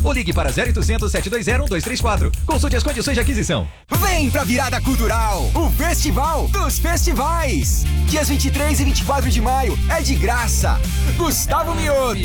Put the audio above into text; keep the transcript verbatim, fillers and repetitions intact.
ou ligue para zero oitocentos, sete dois zero, um dois três quatro. Consulte as condições de aquisição. Vem pra Virada Cultural, o Festival dos Festivais. Dias vinte e três e vinte e quatro de maio é de graça. Gustavo Mioto,